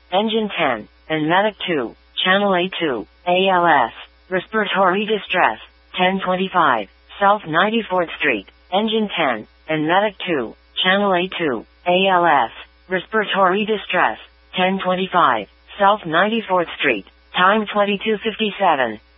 Engine 10, and Medic 2, Channel A2, ALS, respiratory distress, 1025, South 94th Street, Engine 10, and Medic 2, Channel A2, ALS, respiratory distress, 1025, South 94th Street, time 22:57.